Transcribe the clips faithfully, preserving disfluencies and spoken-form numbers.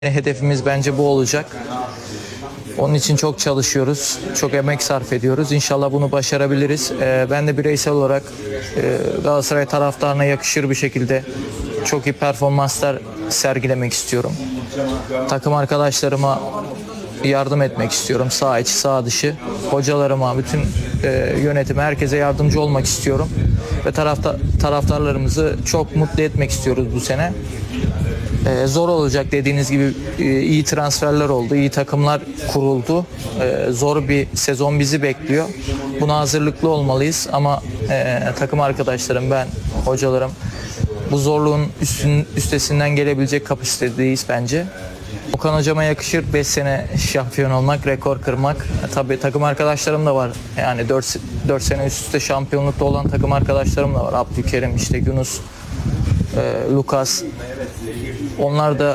Hedefimiz bence bu olacak. Onun için çok çalışıyoruz, çok emek sarf ediyoruz. İnşallah bunu başarabiliriz. Ee, ben de bireysel olarak e, Galatasaray taraftarına yakışır bir şekilde çok iyi performanslar sergilemek istiyorum. Takım arkadaşlarıma yardım etmek istiyorum. Sağ içi, sağ dışı. Hocalarıma, bütün e, yönetime, herkese yardımcı olmak istiyorum. Ve tarafta, taraftarlarımızı çok mutlu etmek istiyoruz bu sene. Ee, zor olacak, dediğiniz gibi e, iyi transferler oldu, iyi takımlar kuruldu. Ee, zor bir sezon bizi bekliyor. Buna hazırlıklı olmalıyız ama e, takım arkadaşlarım, ben, hocalarım bu zorluğun üstün, üstesinden gelebilecek kapasitedeyiz bence. Okan hocama yakışır beş sene şampiyon olmak, rekor kırmak. E, tabii takım arkadaşlarım da var. Yani dört sene üst üste şampiyonlukta olan takım arkadaşlarım da var. Abdülkerim, işte Yunus, e, Lucas. Onlar da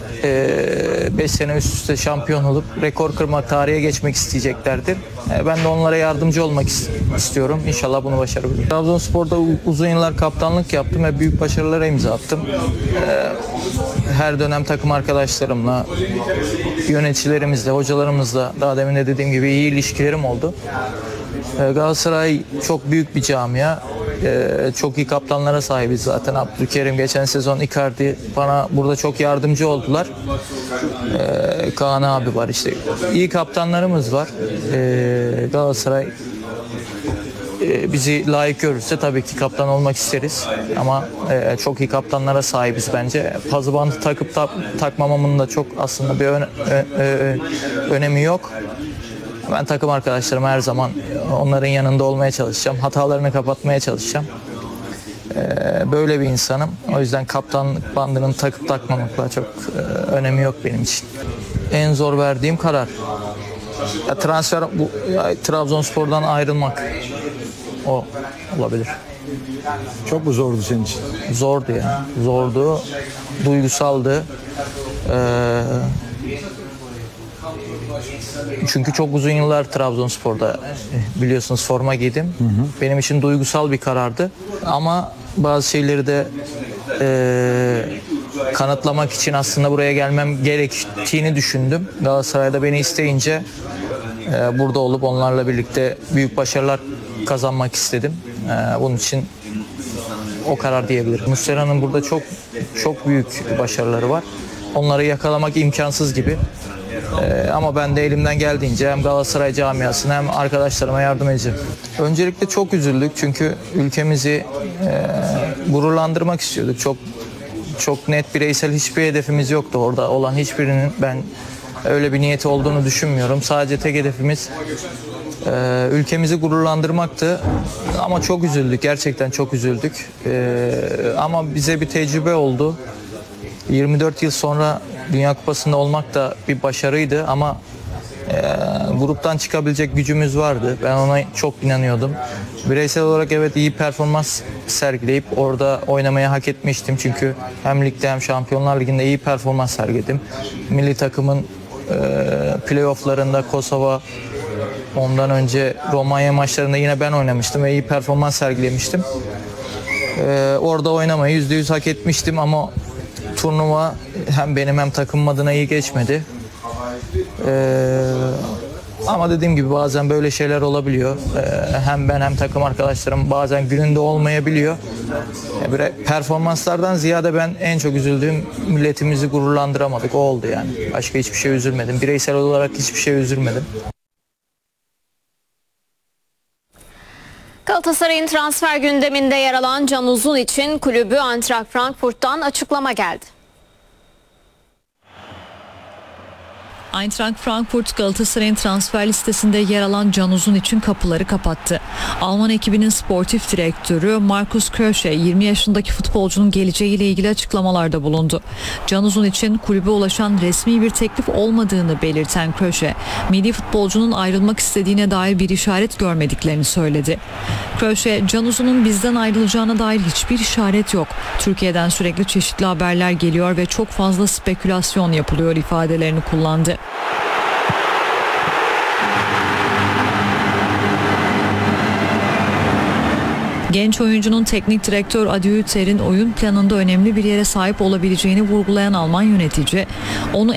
beş sene üst üste şampiyon olup rekor kırmak, tarihe geçmek isteyeceklerdir. E, ben de onlara yardımcı olmak istiyorum. İnşallah bunu başarabilirim. Trabzonspor'da uzun yıllar kaptanlık yaptım ve büyük başarılara imza attım. E, her dönem takım arkadaşlarımla, yöneticilerimizle, hocalarımızla, daha demin de dediğim gibi iyi ilişkilerim oldu. E, Galatasaray çok büyük bir camia. Ee, çok iyi kaptanlara sahibiz zaten. Abdülkerim, geçen sezon Icardi bana burada çok yardımcı oldular. Ee, Kaan abi var, işte iyi kaptanlarımız var. Ee, Galatasaray e, bizi layık görürse tabii ki kaptan olmak isteriz ama e, çok iyi kaptanlara sahibiz bence. Pazı bandı takıp ta- takmamamın da çok aslında bir ön- ö- ö- önemi yok. Ben takım arkadaşlarıma her zaman onların yanında olmaya çalışacağım. Hatalarını kapatmaya çalışacağım. Ee, böyle bir insanım. O yüzden kaptanlık bandının takıp takmamakla çok e, önemi yok benim için. En zor verdiğim karar. Ya, transfer, bu ya, Trabzonspor'dan ayrılmak. O olabilir. Çok mu zordu senin için? Zordu ya. Zordu. Duygusaldı. Ee, Çünkü çok uzun yıllar Trabzonspor'da biliyorsunuz forma giydim. Hı hı. Benim için duygusal bir karardı. Ama bazı şeyleri de e, kanıtlamak için aslında buraya gelmem gerektiğini düşündüm. Galatasaray'da beni isteyince e, burada olup onlarla birlikte büyük başarılar kazanmak istedim. E, bunun için o karar diyebilirim. Muslera'nın burada çok çok büyük başarıları var. Onları yakalamak imkansız gibi. Ee, ama ben de elimden geldiğince hem Galatasaray camiasına hem arkadaşlarıma yardım edeceğim. Öncelikle çok üzüldük çünkü ülkemizi e, gururlandırmak istiyorduk. Çok çok net bireysel hiçbir hedefimiz yoktu orada olan hiçbirinin, ben öyle bir niyeti olduğunu düşünmüyorum. Sadece tek hedefimiz e, ülkemizi gururlandırmaktı. Ama çok üzüldük, gerçekten çok üzüldük. E, ama bize bir tecrübe oldu. yirmi dört yıl sonra Dünya Kupası'nda olmak da bir başarıydı ama e, gruptan çıkabilecek gücümüz vardı. Ben ona çok inanıyordum. Bireysel olarak evet iyi performans sergileyip orada oynamayı hak etmiştim. Çünkü hem ligde hem Şampiyonlar Ligi'nde iyi performans sergiledim. Milli takımın e, playofflarında Kosova, ondan önce Romanya maçlarında yine ben oynamıştım ve iyi performans sergilemiştim. E, orada oynamayı yüzde yüz hak etmiştim ama turnuva hem benim hem takımım adına iyi geçmedi. Ee, ama dediğim gibi bazen böyle şeyler olabiliyor. Ee, hem ben hem takım arkadaşlarım bazen gününde olmayabiliyor. Ee, performanslardan ziyade ben en çok üzüldüğüm milletimizi gururlandıramadık. O oldu yani. Başka hiçbir şey üzülmedim. Bireysel olarak hiçbir şey üzülmedim. Galatasaray'ın transfer gündeminde yer alan Can Uzun için kulübü Eintracht Frankfurt'tan açıklama geldi. Eintracht Frankfurt, Galatasaray'ın transfer listesinde yer alan Can Uzun için kapıları kapattı. Alman ekibinin sportif direktörü Markus Krösche yirmi yaşındaki futbolcunun geleceğiyle ilgili açıklamalarda bulundu. Can Uzun için kulübe ulaşan resmi bir teklif olmadığını belirten Krösche, milli futbolcunun ayrılmak istediğine dair bir işaret görmediklerini söyledi. Krösche, Can Uzun'un bizden ayrılacağına dair hiçbir işaret yok. Türkiye'den sürekli çeşitli haberler geliyor ve çok fazla spekülasyon yapılıyor ifadelerini kullandı. Genç oyuncunun teknik direktör Adi Hütter'in oyun planında önemli bir yere sahip olabileceğini vurgulayan Alman yönetici, onu